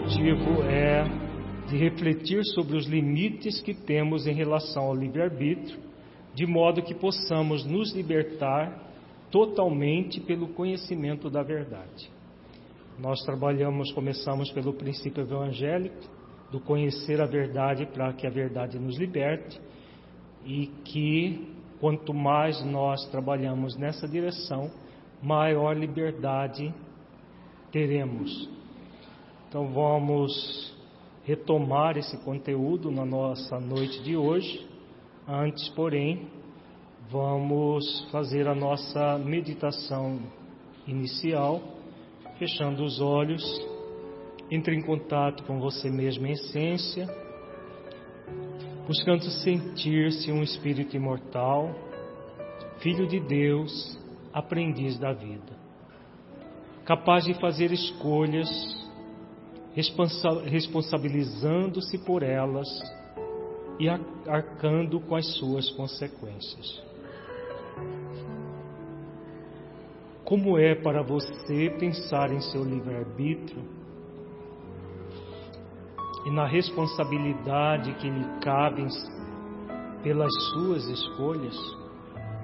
objetivo é de refletir sobre os limites que temos em relação ao livre-arbítrio, de modo que possamos nos libertar totalmente pelo conhecimento da verdade. Nós começamos pelo princípio evangélico, do conhecer a verdade para que a verdade nos liberte, e que quanto mais nós trabalhamos nessa direção, maior liberdade teremos. Então vamos retomar esse conteúdo na nossa noite de hoje. Antes, porém, vamos fazer a nossa meditação inicial, fechando os olhos. Entre em contato com você mesmo em essência, buscando sentir-se um espírito imortal, filho de Deus, aprendiz da vida, capaz de fazer escolhas, responsabilizando-se por elas e arcando com as suas consequências. Como é para você pensar em seu livre-arbítrio e na responsabilidade que lhe cabe pelas suas escolhas?